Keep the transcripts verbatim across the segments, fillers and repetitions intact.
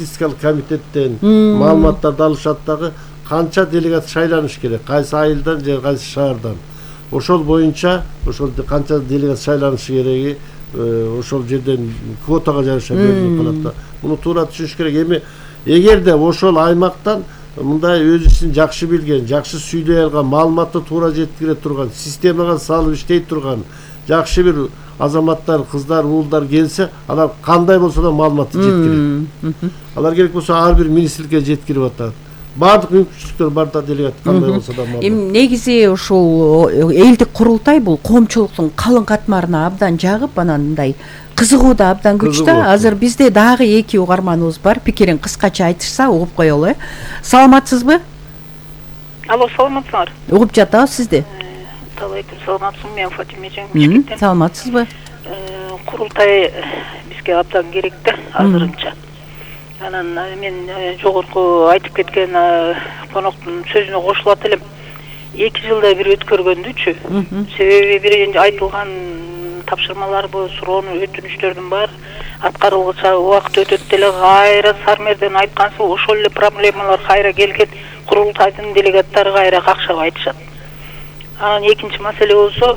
статистикалык комитеттен маалыматтарды алышат дагы, канча делегат шайланыш керек, кайсы айылдан же кайсы шаардан. Ошол боюнча ошол канча делегат шайланышы кереги ошол жерден квотага жараша берилип калат да. Муну туура түшүнүш керек. Эми эгерде ошол аймактан мындай өзүсүн жакшы билген, жакшы сүйлөй алган, маалыматты туура жеткире турган, системага салып иштей турган жакшы бир азаматтар, кыздар, уулдар келсе, алар кандай болсо да маалыматты жеткирет. Алар керек болсо ар бир министрликке жеткирип атат. Бардык мүмкүнчүлүктөр бар да, делегат кандай болсо да маалымат. Эми негизи ушул элдик курултай бул коомчулуктун калың катмарына абдан жагып, анан мындай кызыгуу да абдан күчтүү. Азыр бизде дагы эки угарманыбыз бар. Пикирин кыскача айтышса угуп коелу, э. Саламатсызбы? Алло, саламатсыңар? Угуп жатабыз сизди. Талайкым, саламатсың, мен Фатима Жеңишкенден. Саламатсызбы? Курултай бизге абдан керек да, азырынча. Анан мен жогорку айтып кеткен коноктун сөзүнө кошулат элем. эки жылда бир өткөргөндүчү. Себеби бир айтылган тапшырмалар, бу суроону, өтүнүчтөрдүн бар аткарылгыча убакыт өтөт деле, кайра Сармерден айткансыл ошол эле проблемалар кайра келген, курултайдын делегаттары кайра какшап айтышат. Анан экинчи маселе болсо,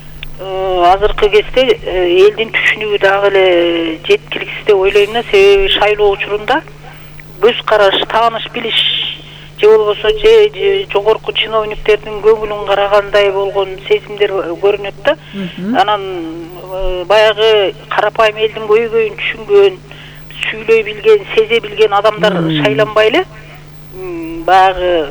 азыркы кезде элдин түшүнүгү дагы эле жеткиликсиз деп ойлойм да. Себеби шайлоо учурунда көз караш, тааныш билиш же болбосо же жогорку чиновниктердин көңүлүн карагандай болгон сезимдер көрүнөт да. Анан баягы карапайым элдин көйгөйүн түшүнгөн, сүйлөй билген, сезе билген адамдар шайланбай эле баягы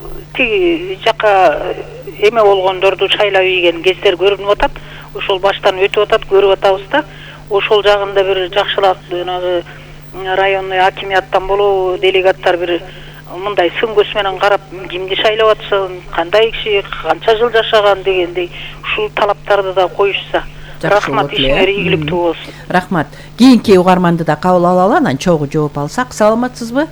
тиги жака эме болгондорду шайлап ийген кездер көрүнүп атат. Ошол баштан өтүп атат, көрүп атабыз да. Ошол жагында бир жакшылап жанагы районный акимияттан болобу, делегаттар бир мындай сын көз менен карап, кимди шайлап атышын, кандай киши, канча жыл жашаган дегендей ушул талаптарды да коюшса. Рахмат, ишиңер ийгиликтүү болсун. Рахмат. Кийинки угарманды да кабыл алалы, анан чогуу жооп алсак. Саламатсызбы?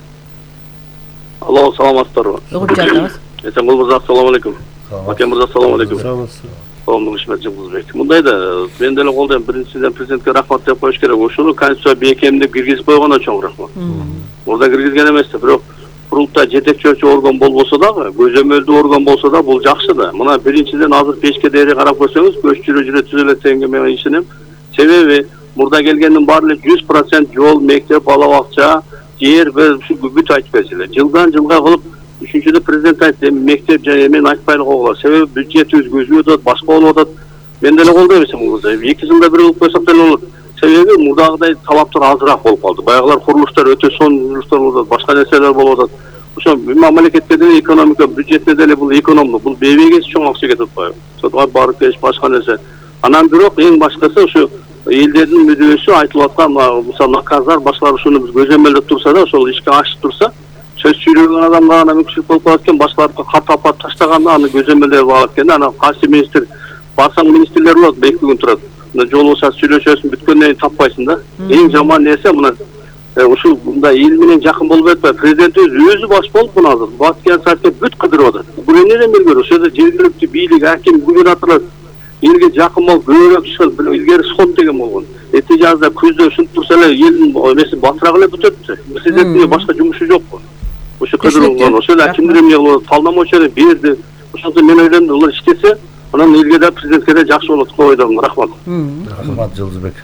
Алло, саламатсыздарбы? Угуп жатабыз. Эсенбол мырза, ассаламу алейкум. Акен мырза, ассаламу алейкум. Коомдук ишмет Жыңгызбек. Мындай да, мен деле колдойм, биринчиден президентке рахмат деп коюш керек. Ошону конституция бекемдеп киргизип койгондо чоң рахмат. Мурда киргизген эмес да, бирок курултай жетекчөөчү орган болбосо дагы, көзөмөлдүү орган болсо да бул жакшы да. Мына биринчиден азыр пешке дээри карап көрсөңүз, көч жүрө жүрө түзөлөт дегенге мен ишенем. Себеби мурда келгендин баары эле жүз процент жол, мектеп, бала бакча, жер бүт айтып берсилер. Жылдан жылга кылып үчүнчүдө президент айтты, мектеп жана мен айтпайлык болгола. Себеби бюджетибиз көзүп атат, башка болуп атат. Мен деле колдойм эсен. эки жылда бир кылып койсок деле болот. Себеби мурдагыдай талаптар азыраак болуп калды. Баягылар курулуштар өтө сонуштар болуп атат, башка нерселер болуп атат. Ошо мамлекетте деле экономика, бюджетте деле бул экономдук, бул бебегес чоң акча кетип атпайбы. Сотко барып келиш башка нерсе. Анан бирок эң башкысы ушу элдердин мүдөөсү айтылып аткан, мисалы наказдар, башкалар ушуну биз көзөмөлдөп турса да, ошол ишке ашып турса, сөз сүйлөгөн адамга гана мүмкүнчүлүк болуп калат экен, башкаларды кат апат таштаганда аны көзөмөлдөп алат экен. Анан кайсы министр, барсаң министрлер болот, эки күн турат. Жол болсо сүйлөшөсүң, бүткөндөн кийин таппайсың да. Эң жаман нерсе мына ушул мындай эл менен жакын болуп атпайбы, президентибиз өзү баш болуп мына азыр Баткен сайтка бүт кыдырып атат. Бул эмнеден белгилүү? Ошол жерде жергиликтүү бийлик, аким, губернаторлор элге жакын болуп, көбүрөөк чыгып, илгери сот деген болгон. Эти жазда күздө ушинтип турса эле элдин эмеси батыраак эле бүтөт. Президенттин башка жумушу жокпу? Ошо кыдырылган, ошол эле акимдер эмне кылып, талдамоочу берди. Ошондо мен ойлойм, улар иштесе, анан элге да президентке да жакшы болот деп ойдом. Рахмат. Рахмат, Жылдызбек.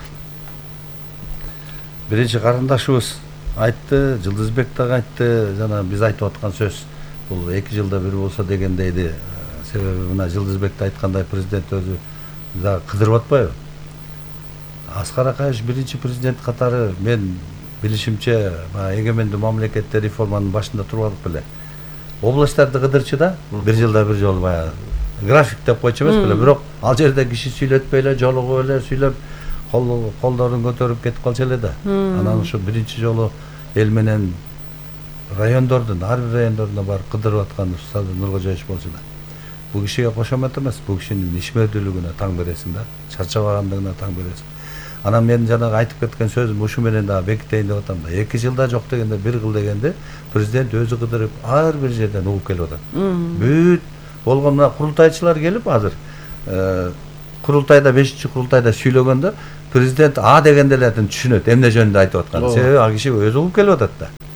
Биринчи карындашыбыз айтты, Жылдызбек дагы айтты, жана биз айтып аткан сөз бул эки жылда бир болсо дегендейди. Себеби мына Жылдызбекти айткандай президент өзү да кыдырып атпайбы? Аскар Акаевич биринчи президент катары мен билишимче эгемендүү мамлекетте реформанын башында турган беле. Областтарды кыдырчы да, бир жылда бир жолу баягы график деп койчу эмес беле, бирок ал жерде киши сүйлөтпөй эле, жолугуп эле сүйлөп, колдорун көтөрүп кетип калчу эле да. Анан ушу биринчи жолу эл менен райондордун, ар бир райондоруна барып кыдырып аткан Садыр Нуркожоевич болчу да. Бул кишиге кошомат эмес, бул кишинин ишмердүүлүгүнө таң бересиң да, чарчабагандыгына таң бересиң. Анан мен жанагы айтып кеткен сөзүм ушу менен дагы бекитейин деп атам да. эки жылда жок дегенде бир кыл дегенде президент өзү кыдырып ар бир жерден угуп келип атат. Бүт болгон мына курултайчылар келип азыр курултайда бешинчи курултайда сүйлөгөндө президент А дегенделердин түшүнөт, эмне жөнүндө айтып атканын. Себеби ал киши өзү угуп келип атат да.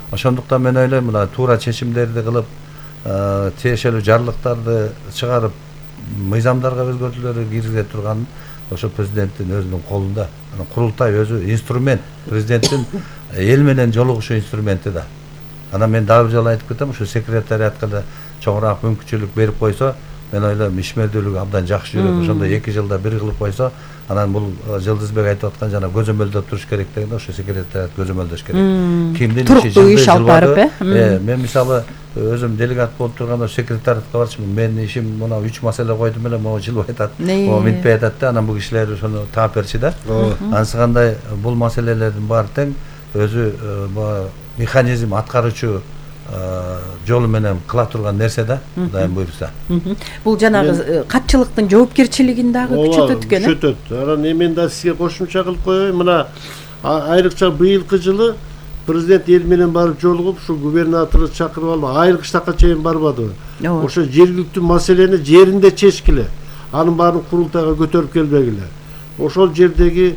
Ошондуктан мен ойлойм мына туура чечимдерди кылып, тиешелүү жарлыктарды чыгарып, мыйзамдарга өзгөртүүлөр киргизе турган ошо президенттин өзүнүн колунда. Курултай өзү инструмент, президенттин эл менен жолугушуу инструменти да. Анан мен дагы бир жолу айтып кетем, ушу секретариатка да чоңураак мүмкүнчүлүк берип койсо, мен ойлойм ишмердүүлүк абдан жакшы жүрөт. Ошондо эки жылда бир кылып койсо, анан бул Жылдызбек айтып аткан жана көзөмөлдөп туруш керек дегенде ошо секретариат көзөмөлдөш керек. Кимдин иши туруктуу иш алып барып, э? Мен мисалы өзүм делегат болуп турганда секретариатка барчумун. Менин ишим мына үч маселе койдум эле, могу жылып айтат, могу минтпей атат да, анан бул кишилер ошону таап берчи да. Анысы кандай бул маселелердин баары тең өзү механизм аткаруучу жолу менен кыла турган нерсе да, Кудайым буйрса. Бул жанагы катчылыктын жоопкерчилигин дагы күчөтөт экен. Күчөтөт. Анан эмен да сизге кошумча кылып коеюн. Мына айрыкча быйылкы жылы президент эл менен барып жолугуп, ушу губернаторду чакырып алып, айрык штакка чейин барбадыбы? Ошо жергиликтүү маселени жеринде чечкиле. Анын баарын курултайга көтөрүп келбегиле. Ошол жердеги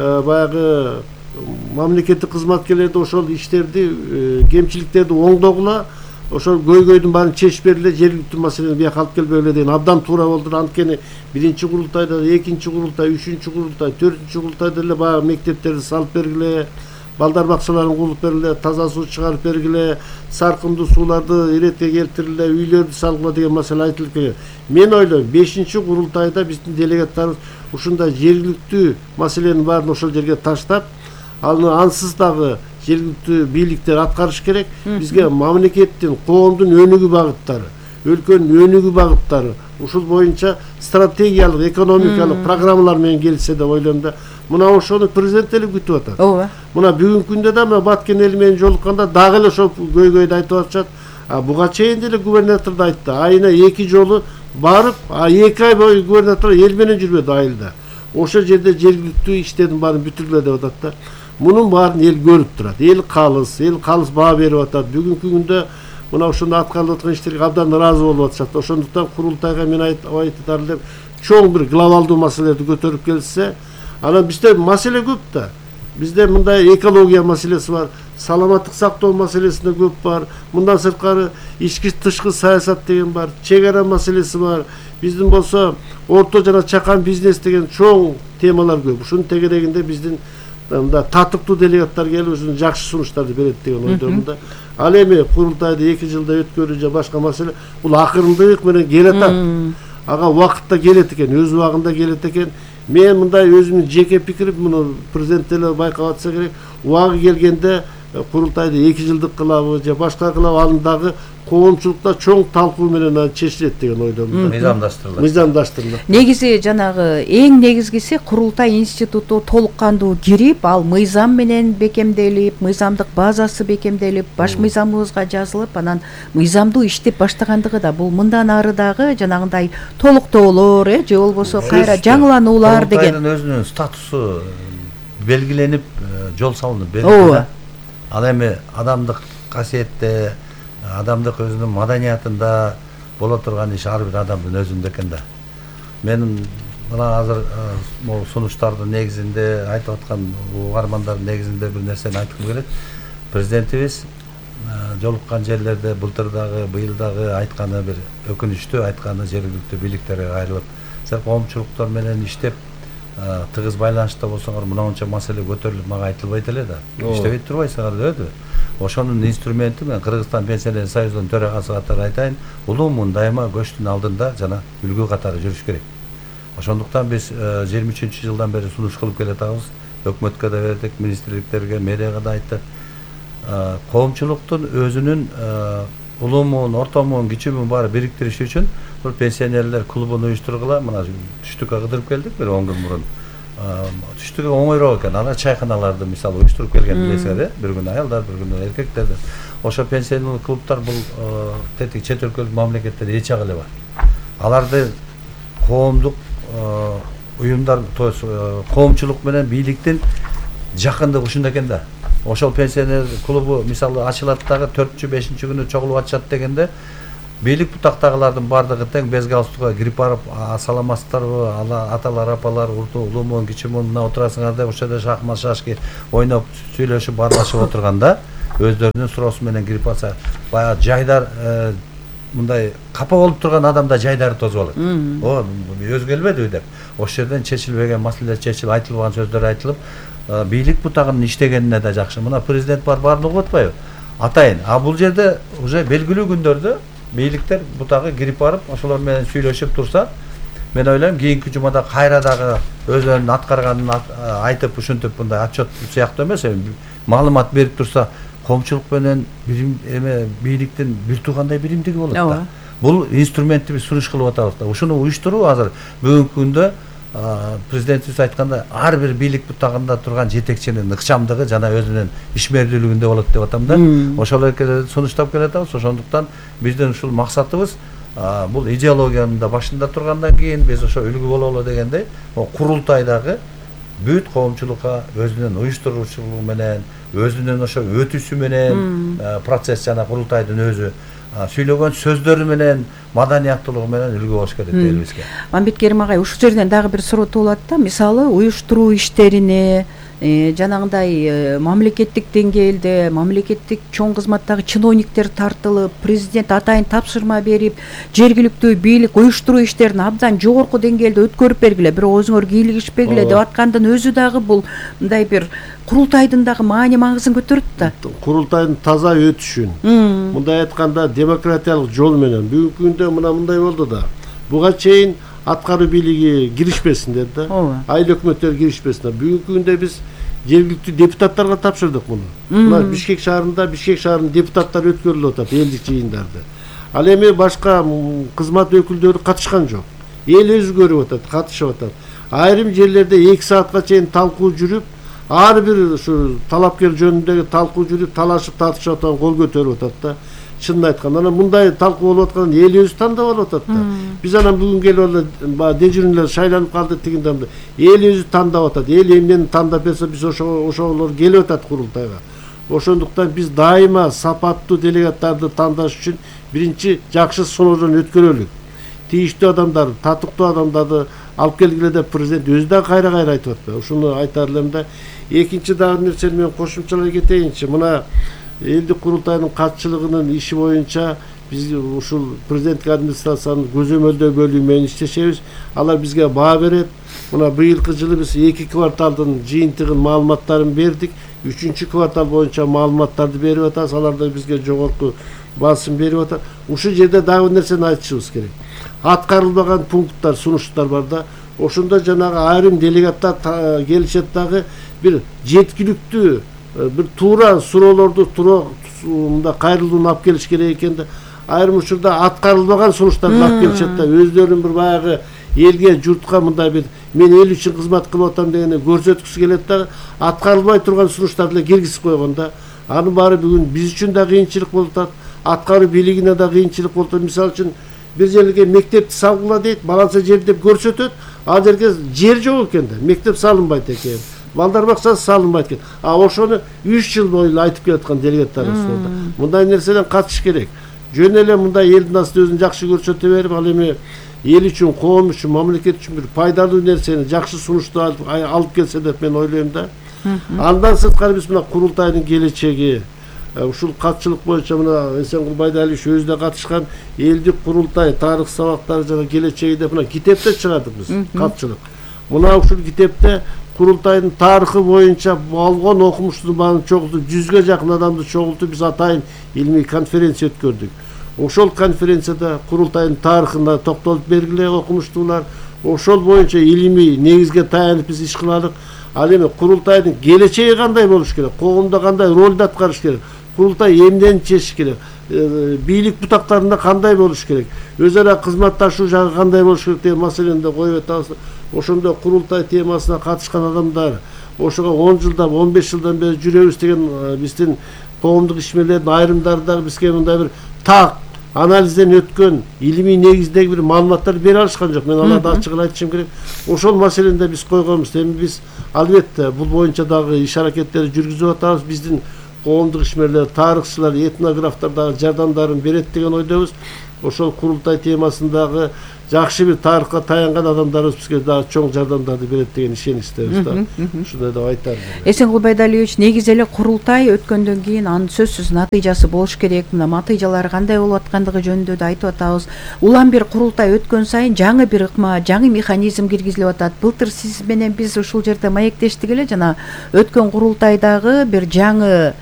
баягы мамлекеттик кызматкерлерди ошол иштерди, кемчиликтерди оңдогула, ошол көйгөйдүн баарын чечип бергиле, жергиликтүү маселени бияка алып келбегиле деген абдан туура болду. Анткени биринчи курултайда, экинчи курултай, үчүнчү курултай, төртүнчү курултайда эле баягы мектептерди салып бергиле, балдар бакчаларын куруп бергиле, таза суу чыгарып бергиле, саркындуу сууларды иретке келтиргиле, үйлөрдү салгыла деген маселе айтылып келген. Мен ойлойм, бешинчи курултайда биздин делегаттарыбыз ушундай жергиликтүү маселенин баарын ошол жерге таштап, аны ансыз дагы жергиликтүү бийликтер аткарыш керек. Бизге мамлекеттин, коомдун өнүгүү багыттары, өлкөнүн өнүгүү багыттары ушул боюнча стратегиялык, экономикалык программалар менен келсе деп ойлойм да. Мына ошону президент эле күтүп атат. Ооба. Мына бүгүнкү күндө да мына Баткен эли менен жолукканда дагы эле ошол көйгөйдү айтып атышат. А буга чейин деле губернатор да айтты. Айына эки жолу барып, а эки ай бою губернатор эл менен жүрбөдү айылда. Ошол жерде жергиликтүү иштердин баарын бүтүргүлө деп атат да. Мунун баарын эл көрүп турат. Эл калыс, эл калыс баа берип атат. Бүгүнкү күндө мына ошондо аткарылып аткан иштерге абдан ыраазы болуп атышат. Ошондуктан курултайга мен айтаар элем, чоң бир глобалдуу маселелерди көтөрүп келсе, анан бизде маселе көп да. Бизде мындай экология маселеси бар, саламаттык сактоо маселесинде көп бар. Мындан сырткары ички тышкы саясат деген бар, чек ара маселеси бар. Биздин болсо орто жана чакан бизнес деген чоң темалар көп. Ушунун тегерегинде биздин мында татыктуу делегаттар келип өзүнүн жакшы сунуштарды берет деген ойдомун да. Ал эми курултайды эки жылда өткөрүү же башка маселе, бул акырындык менен келатат. Ага убакытта келет экен, өз убагында келет экен. Мен мындай өзүмдүн жеке пикирим, муну президент эле байкап атса керек, убагы келгенде курултайды эки жылдык кылабы же башка кылабы, анын дагы коомчулукта чоң талкуу менен чечилет деген ойдомун. Мыйзамдаштырылат. Мыйзамдаштырылат. Негизи жанагы эң негизгиси курултай институту толук кандуу кирип, ал мыйзам менен бекемделип, мыйзамдык базасы бекемделип, баш мыйзамыбызга жазылып, анан мыйзамдуу иштеп баштагандыгы да бул мындан ары дагы жанагындай толуктоолор, э, же болбосо кайра жаңылануулар деген. Курултайдын өзүнүн статусу белгиленип, жол салынып берилди. Ал эми адамдык касиетте, адамдык өзүнүн маданиятында боло турган иш ар бир адамдын өзүндө экен да. Мен мына азыр могу сунуштардын негизинде айтып аткан угармандардын негизинде бир нерсени айткым келет. Президентибиз жолуккан жерлерде былтыр дагы, быйыл дагы айтканы бир өкүнүчтүү, айтканы жергиликтүү бийликтерге кайрылып, сен коомчулуктар менен иштеп тыгыз байланышта болсоңор мынанча маселе көтөрүлүп мага айтылбайт эле да. Иштебей турбайсыңар дебеди. Ошонун инструменти мен Кыргызстан пенсионер союзунун төрагасы катары айтайын, улуумун дайыма көчтүн алдында жана үлгү катары жүрүш керек. Ошондуктан биз жыйырма үчүнчү жылдан бери сунуш кылып келатабыз. Өкмөткө да бердик, министрликтерге, мэрияга да айттык. Коомчулуктун өзүнүн улуумун, ортомун, кичүүмүн баары бириктириш үчүн бул пенсионерлер клубун уюштургула. Мына түштүккө кыдырып келдик бир он күн мурун. Түштүккө оңойроо экен. Ана чайканаларды мисалы уюштуруп келген билесиңер, бир күн аялдар, бир күн эркектер. Ошо пенсионерлык клубтар бул тетик чет өлкөлүк мамлекеттерде эч ак эле бар. Аларды коомдук уюмдар, коомчулук менен бийликтин жакындыгы ушунда экен да. Ошол пенсионер клубу мисалы ачылат дагы төртүнчү, бешинчи күнү чогулуп атышат дегенде бийлик бутактагылардын баардыгы тең без галстукка кирип барып, саламатсыздарбы, аталар, апалар, улуумун, кичүүмүн, мына отурасыңар деп ошол жерде шахмат, шашки ойноп, сүйлөшүп, баарлашып отурганда өздөрүнүн суроосу менен кирип алса, баягы жайдар мындай капа болуп турган адамда жайдары тозуп алат. О, өзгөлбөдүбү деп. Ошол жерден чечилбеген маселе чечилип, айтылбаган сөздөр айтылып, бийлик бутагынын иштегенине да жакшы. Мына президент бар, баарын угуп атпайбы? Атайын. А бул жерде уже белгилүү күндөрдө бийликтер бутагы кирип барып, ошолор менен сүйлөшүп турса, мен ойлойм кийинки жумада кайра дагы өзүнүн аткарганын айтып, ушинтип мындай отчет сыяктуу эмес, маалымат берип турса, коомчулук менен бирим эме бийликтин бир туугандай биримдиги болот да. Бул инструментти биз сунуш кылып атабыз да. Ушуну уюштуруу азыр бүгүнкү күндө президентибиз айткандай ар бир бийлик бутагында турган жетекчинин ыкчамдыгы жана өзүнүн ишмердүүлүгүндө болот деп атам да. Ошол эрке сунуштап келатабыз. Ошондуктан биздин ушул максатыбыз бул идеологиянын да башында тургандан кийин биз ошо үлгү бололу дегендей, курултайдагы бүт коомчулукка өзүнүн уюштуруучулугу менен, өзүнүн ошо өтүүсү менен, процесс жана курултайдын өзү сүйлөгөн сөздөрү менен, маданияттуулугу менен үлгү болуш керек элибизге. Мамбет Керим агай, ушул жерден дагы бир суроо туулат да. Мисалы, уюштуруу иштерине жанагындай мамлекеттик деңгээлде, мамлекеттик чоң кызматтагы чиновниктер тартылып, президент атайын тапшырма берип, жергиликтүү бийлик уюштуруу иштерин абдан жогорку деңгээлде өткөрүп бергиле, бирок өзүңөр кийлигишпегиле деп аткандын өзү дагы бул мындай бир курултайдын дагы маани маңызын көтөрөт да. Курултайдын таза өтүшүн, мындай айтканда демократиялык жол менен бүгүнкү күндө мына мындай болду да. Буга чейин аткаруу бийлиги киришпесин деди да. Айыл өкмөттөр киришпесин. Бүгүнкү күндө биз жергиликтүү депутаттарга тапшырдык муну. Мына Бишкек шаарында Бишкек шаарынын депутаттары өткөрүлүп атат элдик жыйындарды. Ал эми башка кызмат өкүлдөрү катышкан жок. Эл өзү көрүп атат, катышып атат. Айрым жерлерде эки саатка чейин талкуу жүрүп, ар бир ушу талапкер жөнүндөгү талкуу жүрүп, талашып тартышып атат, кол көтөрүп атат да. Чынын айтканда, анан мындай талкуу болуп аткан эл өзү тандап алып атат да. Биз анан бүгүн келип алып дежурныйлар шайланып калды дегенде эл өзү тандап атат. Эл эмнени тандап берсе, биз ошо ошолор келип атат курултайга. Ошондуктан биз дайыма сапаттуу делегаттарды тандаш үчүн биринчи жакшы сыноодон өткөрөлүк. Тийиштүү адамдар, татыктуу адамдарды алып келгиле деп президент өзү да кайра-кайра айтып атпайбы? Ушуну айтар элем да. Экинчи дагы нерсени мен кошумчалай кетейинчи. Мына элдик курултайдын катчылыгынын иши боюнча биз ушул президенттик администрациянын көзөмөлдөө бөлүгү менен иштешебиз. Алар бизге баа берет. Мына быйылкы жылы биз эки кварталдын жыйынтыгын маалыматтарын бердик. Үчүнчү квартал боюнча маалыматтарды берип атабыз. Алар да бизге жогорку басым берип атат. Ушул жерде дагы бир нерсени айтышыбыз керек. Аткарылбаган пункттар, сунуштар бар да. Ошондо жанагы айрым делегаттар келишет дагы бир жеткиликтүү бир туура суроолорду туурда кайрылууну алып келиш керек экен да. Айрым учурда аткарылбаган сунуштарды алып келишет да. Өздөрүнүн бир баягы элге, журтка мындай бир мен эл үчүн кызмат кылып атам дегени көрсөткүсү келет да. Аткарылбай турган сунуштарды эле киргизип койгон да. Анын баары бүгүн биз үчүн да кыйынчылык болуп атат. Аткаруу бийлигине да кыйынчылык болуп атат. Мисалы үчүн бир жерге мектепти салгыла дейт, баланса жер деп көрсөтөт. Ал жерге жер жок экен да. Мектеп салынбайт экен. Балдар бакчасы салынбайт экен. А ошону үч жыл бою айтып келаткан делегаттарыбыз бар. Мындай нерседен катыш керек. Жөн эле мындай элдин астында өзүн жакшы көрсөтө берип, ал эми эл үчүн, коом үчүн, мамлекет үчүн бир пайдалуу нерсени, жакшы сунушту алып келсе деп мен ойлойм да. Андан сырткары биз мына курултайдын келечеги, ушул катчылык боюнча мына Эсенкул Байдалиевич өзү да катышкан элдик курултай тарых сабактары жана келечеги деп мына китепте чыгардык биз катчылык. Мына ушул китепте курултайдын тарыхы боюнча болгон окумуштун баарын чогултуп, жүзгө жакын адамды чогултуп биз атайын илмий конференция өткөрдүк. Ошол конференцияда курултайдын тарыхына токтолуп бергиле окумуштуулар. Ошол боюнча илимий негизге таянып биз иш кылалык. Ал эми курултайдын келечеги кандай болуш керек? Коомдо кандай ролду аткарыш керек? Курултай эмнени чечиш керек? Бийлик бутактарында кандай болуш керек? Өз ара кызматташуу жагы кандай болуш керек деген маселени да коюп атабыз. Ошондо курултай темасына катышкан адамдар, ошого он жылдан, он беш жылдан бери жүрөбүз деген биздин коомдук ишмерлердин айрымдары дагы бизге мындай бир так анализден өткөн илимий негиздеги бир маалыматтар бере алышкан жок. Мен аларды ачык эле айтышым керек. Ошол маселени да биз койгонбуз. Эми биз албетте бул боюнча дагы иш аракеттерди жүргүзүп атабыз. Биздин коомдук ишмерлер, тарыхчылар, этнографтар дагы жардамдарын берет деген ойдобуз. ошол курултай темасындагы жакшы бир тарыхка таянган адамдарыбыз бизге дагы чоң жардамдарды берет деген ишеничтебиз да. Ушундай деп айтам. Эсенгул Байдалиевич, негизи эле курултай өткөндөн кийин анын сөзсүз натыйжасы болуш керек. Мына натыйжалары кандай болуп аткандыгы жөнүндө да айтып атабыз. Улам бир курултай өткөн сайын жаңы бир ыкма, жаңы механизм киргизилип атат. Былтыр сиз менен биз ушул жерде маектештик эле, жана өткөн курултайдагы бир жаңы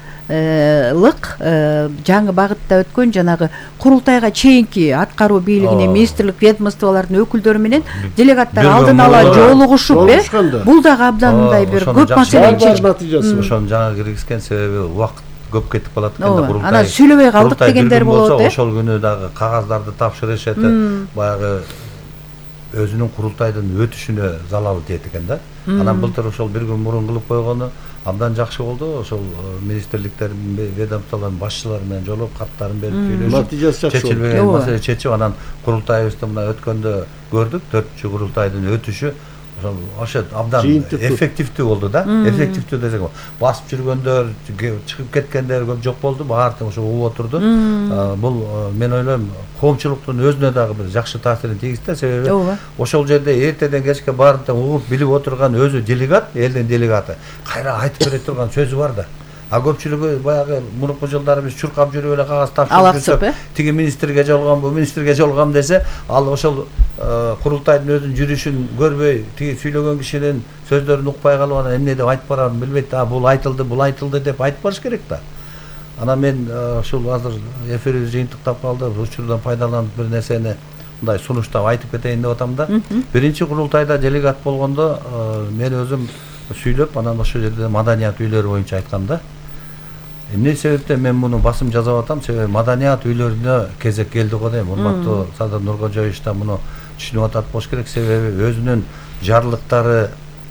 лык жаңы багытта өткөн жанагы курултайга чейинки аткаруу бийлигине министрлик ведомстволордун өкүлдөрү менен делегаттар алдын ала жолугушуп, э бул дагы абдан мындай бир көп маселени чечип натыйжасы. Ошону жаңы киргизген себеби убакыт көп кетип калат экен курултай. Анан сүйлөбөй калдык дегендер болот, э. Ошол күнү дагы кагаздарды тапшырышат, баягы өзүнүн курултайдын өтүшүнө залалы тиет экен да. Анан былтыр ошол бир күн мурун кылып койгону абдан жакшы болду. Ошол министрликтердин, ведомстволордун башчылары менен жолугуп, каттарын берип сүйлөшүп, натыйжасы жакшы чечилбеген маселе чечип, анан курултайыбызды мына өткөндө көрдүк, төртүнчү курултайдын өтүшү ошо абдан эффективдүү болду да. Эффективдүү десек болот. Басып жүргөндөр, чыгып кеткендер көп жок болду, баары ошо угуп отурду. Бул мен ойлойм коомчулуктун өзүнө дагы бир жакшы таасирин тийгизди, себеби ошол жерде эртеден кечке баарын угуп билип отурган өзү делегат, элдин делегаты кайра айтып бере турган сөзү бар да. А көпчүлүгү баягы мурунку жылдары биз чуркап жүрүп эле кагаз тапшырып жүрсөк, тиги министрге жолугам, бу министрге жолугам десе, ал ошол курултайдын өзүнүн жүрүшүн көрбөй, тиги сүйлөгөн кишинин сөздөрүн укпай калып, анан эмне деп айтып барарын билбейт. А бул айтылды, бул айтылды деп айтып барыш керек да. Анан мен ушул азыр эфирибиз жыйынтыктап калды, учурдан пайдаланып бир нерсени мындай сунуштап айтып кетейин деп атам да. Биринчи курултайда делегат болгондо мен өзүм сүйлөп, анан ошол жерде маданият үйлөрү боюнча айткам да. Эмне себептен мен муну басым жасап атам? Себеби маданият үйлөрүнө кезек келди го дейм. Урматтуу Садыр Нуркожоевич да муну түшүнүп атат болуш керек. Себеби өзүнүн жарлыктары,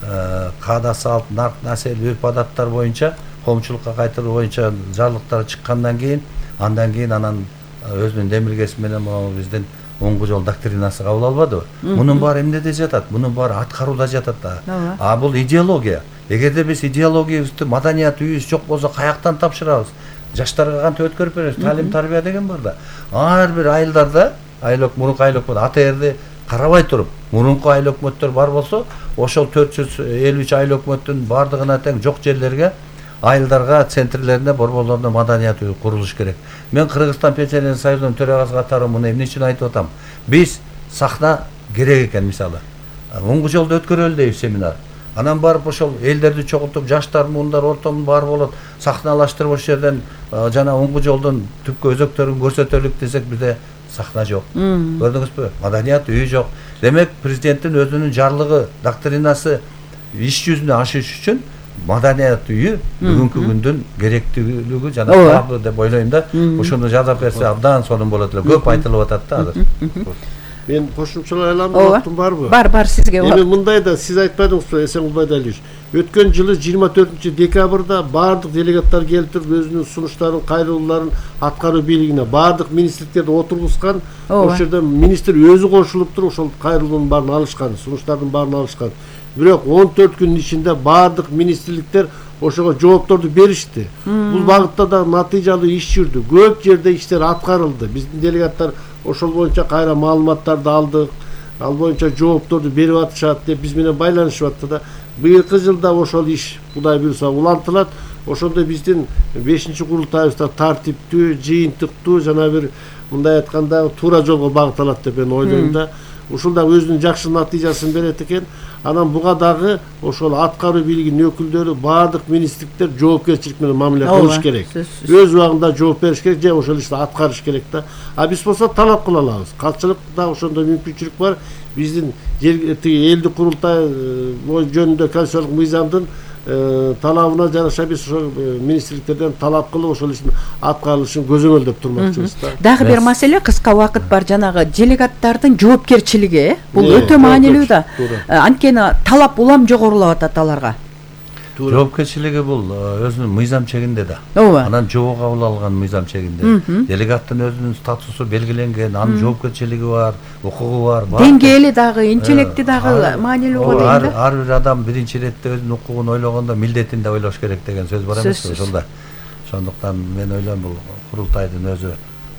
каада салт, нарк, насел, үрп адаттар боюнча, коомчулукка кайтаруу боюнча жарлыктары чыккандан кийин, андан кийин анан өзүнүн демилгеси менен биздин оңгу жол доктринасы кабыл албадыбы? Мунун баары эмнеде жатат? Мунун баары аткарууда жатат да. А бул идеология. Эгерде биз идеологиябызды, маданият үйүбүз жок болсо каяктан тапшырабыз? Жаштарга кантип өткөрүп беребиз? Талим тарбия деген бар да. Ар бир айылдарда, айлык мурунку айлык АТРди карабай туруп, мурунку айыл өкмөттөр бар болсо, ошол төрт жүз элүү үч айыл өкмөттүн бардыгына тең жок жерлерге, айылдарга, центрлерине, борборлоруна маданият үйү курулуш керек. Мен Кыргызстан пенсионер союзунун төрагасы катары муну эмне үчүн айтып атам? Биз сахна керек экен, мисалы. Оңгу жолдо өткөрөлү дейбиз семинар. Анан барып ошол элдерди чогултуп, жаштар, муундар, ортомун баары болот, сахналаштырып ошол жерден жана оңгу жолдун түпкү өзөктөрүн көрсөтөлүк десек, бизде сахна жок. Көрдүңүзбү? Маданият үйү жок. Демек, президенттин өзүнүн жарлыгы, доктринасы иш жүзүнө ашыш үчүн маданият үйү бүгүнкү күндүн керектүүлүгү жана табы деп ойлойм да. Ошону жазап берсе абдан сонун болот эле. Көп айтылып атат да азыр. Мен кошумчалай аламын, вактым барбы? Бар, бар, сизге бар. Эми мындай да, сиз айтпадыңызбы, Эсенгул Байдалиевич. Өткөн жылы жыйырма төртүнчү декабрда бардык делегаттар келип туруп өзүнүн сунуштарын, кайрылууларын аткаруу бийлигине бардык министрликтерди отургузган. Ошол жерде министр өзү кошулуп туруп ошол кайрылуунун баарын алышкан, сунуштардын баарын алышкан. Бирок он төрт күнүн ичинде бардык министрликтер ошого жоопторду беришти. Бул багытта да натыйжалуу иш жүрдү. Көп жерде иштер аткарылды. Биздин делегаттар ошол боюнча кайра маалыматтарды алдык. Ал боюнча жоопторду берип атышат деп биз менен байланышып атты да. Быйылкы жылда ошол иш Кудай буйруса улантылат. Ошондо биздин бешинчи курултайыбызда тартиптүү, жыйынтыктуу жана бир мындай айтканда туура жолго багыт алат деп мен ойлойм да. Ушул да өзүнүн жакшы натыйжасын берет экен. Анан буга дагы ошол аткаруу бийлигинин өкүлдөрү, баардык министрликтер жоопкерчилик менен мамиле кылыш керек. Өз убагында жооп бериш керек, же ошол ишти аткарыш керек да. А биз болсо талап кыла алабыз. Катчылык да ошондой мүмкүнчүлүк бар. Биздин элдик курултай жөнүндө конституциялык мыйзамдын талабына жараша биз ошол министрликтерден талап кылып ошол иштин аткарылышын көзөмөлдөп турмакчыбыз да. Дагы бир маселе, кыска убакыт бар, жанагы делегаттардын жоопкерчилиги, бул өтө маанилүү да. Анткени талап улам жогорулап атат аларга. Жоопкерчилиги бул өзүнүн мыйзам чегинде да. Анан жоо кабыл алган мыйзам чегинде. Делегаттын өзүнүн статусу белгиленген, анын жоопкерчилиги бар, укугу бар. Деңгээли дагы, интеллекти дагы маанилүү го дейм да. Ар бир адам биринчи иретте өзүнүн укугун ойлогондо милдетин да ойлош керек деген сөз бар эмеспи ошолда. Ошондуктан мен ойлойм бул курултайдын өзү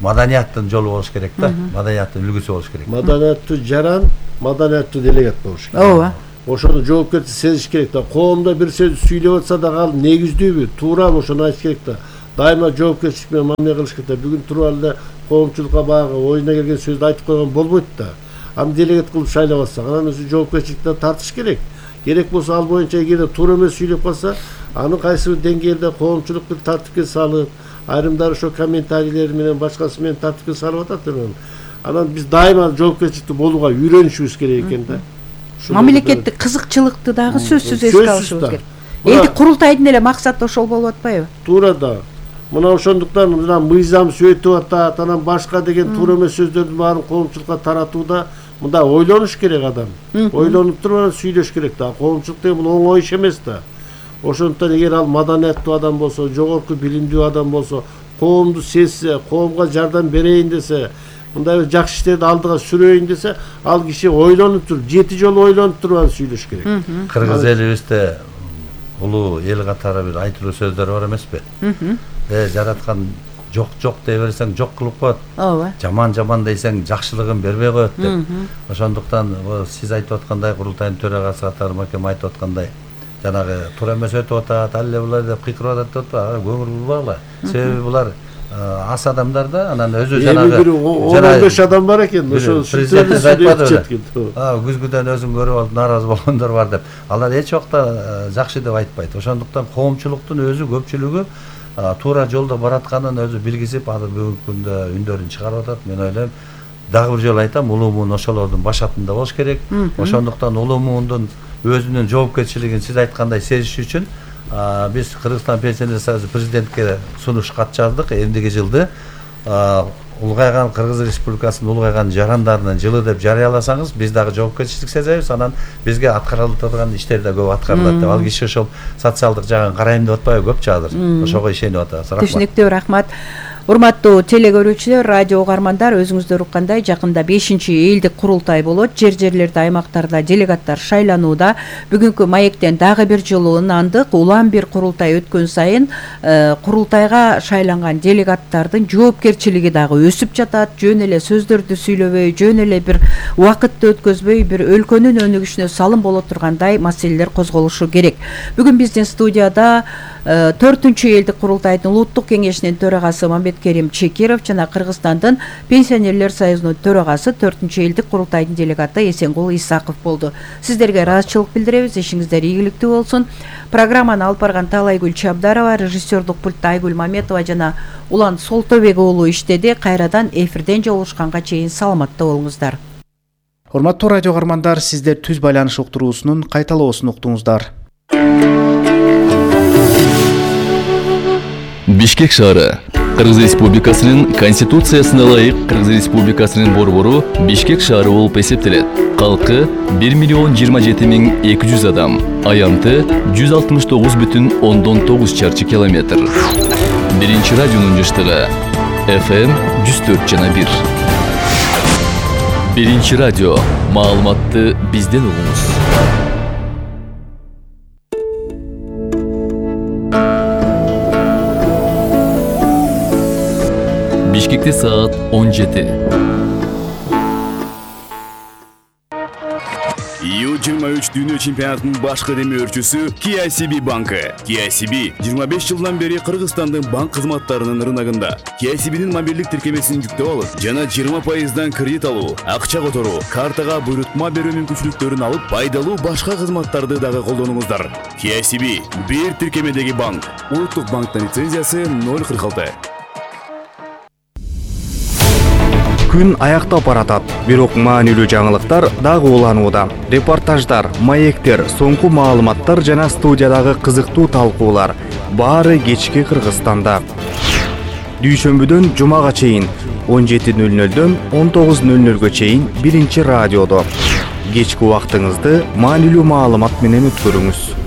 маданияттын жолу болуш керек да, маданияттын үлгүсү болуш керек. Маданияттуу жаран, маданияттуу делегат болуш керек. ооба. Ошону жоопкерчилик сезиш керек да. Коомдо бир сөз сүйлөп атса да ал негиздүүбү, туурабы ошону айтыш керек да. Дайыма жоопкерчилик менен мамиле кылыш керек да. Бүгүн туруп алды коомчулукка баягы оюна келген сөздү айтып койгон болбойт да. Аны делегат кылып шайлап атсак, анан өзү жоопкерчиликтен тартыш керек. Керек болсо ал боюнча эгерде туура эмес сүйлөп калса, аны кайсы бир деңгээлде коомчулукту тартипке салып, айрымдары ошо комментарийлер менен башкасы менен тартипке салып атат. Анан биз дайыма жоопкерчиликти болууга үйрөнүшүбүз керек экен да. Мамлекеттик кызыкчылыкты дагы сөзсүз эске алышыбыз керек. Элдик курултайдын эле максаты ошол болуп атпайбы? Туура да. Мына ошондуктан мына мыйзам сөйтүп атат, анан башка деген туура эмес сөздөрдүн баарын коомчулукка таратууда мында ойлонуш керек адам. Ойлонуп туруп анан сүйлөш керек да. Коомчулук деген бул оңой иш эмес да. Ошондуктан эгер ал маданияттуу адам болсо, жогорку билимдүү адам болсо, коомду сезсе, коомго жардам берейин десе, мындай жакшы иштерди алдыга сүрөйүн десе, ал киши ойлонуп туруп, жети жолу ойлонуп туруп анан сүйлөш керек. Кыргыз элибизде улуу эл катары бир айтылуу сөздөр бар эмеспи? Э, жараткан жок жок дей берсең жок кылып коет. Ооба. Жаман жаман дейсең жакшылыгын бербей коет деп. Ошондуктан сиз айтып аткандай, курултайдын төрагасы катары макем айтып аткандай, жанагы туура эмес өтүп атат, ал эле булар деп кыйкырып атат деп атпайбы? Көңүл бурбагыла. Себеби булар ас адамдар да, анан өзү жанагы он беш адам бар экен, ошо президент айтпады. А, күзгүдөн өзүн көрүп алып нааразы болгондор бар деп. Алар эч убакта жакшы деп айтпайт. Ошондуктан коомчулуктун өзү көпчүлүгү туура жолдо баратканын өзү билгизип, азыр бүгүнкү күндө үндөрүн чыгарып атат. Мен ойлойм, дагы бир жолу айтам, улуу муун ошолордун башатында болуш керек. Ошондуктан улуу муундун өзүнүн жоопкерчилигин сиз айткандай сезиш үчүн биз Кыргызстан пенсионер союзу президентке сунуш кат жаздык. Эмдиги жылды улгайган Кыргыз Республикасынын улгайган жарандарынын жылы деп жарыяласаңыз, биз дагы жоопкерчилик сезебиз. Анан бизге аткарылып турган иштер да көп аткарылат деп. Ал киши ошол социалдык жагын карайм деп атпайбы көпчү азыр. Ошого ишенип атабыз. Рахмат. Түшүнүктүү, рахмат. Урматтуу телегөрүүчүлөр, радио угармандар, өзүңүздөр уккандай жакында бешинчи элдик курултай болот. Жер жерлерде, аймактарда делегаттар шайланууда. Бүгүнкү маектен дагы бир жолу ынандык. Улам бир курултай өткөн сайын курултайга шайланган делегаттардын жоопкерчилиги дагы өсүп жатат. Жөн эле сөздөрдү сүйлөбөй, жөн эле бир убакытты өткөзбөй, бир өлкөнүн өнүгүшүнө салым боло тургандай маселелер козголушу керек. Бүгүн биздин студияда төртүнчү элдик курултайдын улуттук кеңешинин төрагасы Мамбеткерим Чекиров жана Кыргызстандын пенсионерлер союзунун төрагасы төртүнчү элдик курултайдын делегаты Эсенгул Исаков болду. Сиздерге ыраазычылык билдиребиз. Ишиңиздер ийгиликтүү болсун. Программаны алып барган Талайгүл Чабдарова, режиссердук пультта Айгүл Маметова жана Улан Солтобек уулу иштеди. Кайрадан эфирден жолугушканга чейин саламатта болуңуздар. Урматтуу радио угармандар, сиздер түз байланыш уктуруусунун кайталоосун уктуңуздар. Бишкек шаары Кыргыз Республикасынын Конституциясына ылайык Кыргыз Республикасынын борбору Бишкек шаары болуп эсептелет. Калкы бир миллион жыйырма жети миң эки жүз адам, аянты жүз алтымыш тогуз бүтүн ондон тогуз чарчы километр. Биринчи радионун жыштыгы эф эм жүз төрт жана бир. Биринчи радио, маалыматты бизден угуңуз. Бишкекте саат он жети. ю жыйырма үч дүйнө чемпионатынын баш кадемиөрчүсү K I C B банкы. K I C B жыйырма беш жылдан бери Кыргызстандын банк кызматтарынын рыногунда. K I C B'нин мобилдик тиркемесин жүктөп алып, жана жыйырма пайыздан кредит алуу, акча которуу, картага буйрутма берүү мүмкүнчүлүктөрүн алып, пайдалуу башка кызматтарды дагы колдонуңуздар. K I C B бир тиркемедеги банк. Улуттук банктын лицензиясы ноль кырк алты. Күн аяктап баратат, бирок маанилүү жаңылыктар дагы уланууда. Репортаждар, маектер, соңку маалыматтар жана студиядагы кызыктуу талкуулар баары кечки Кыргызстанда. Дүйшөмбүдөн жумага чейин он жети нөл нөлдөн он тогуз нөл нөлгө чейин биринчи радиодо. Кечки убактыңызды маанилүү маалымат менен өткөрүңүз.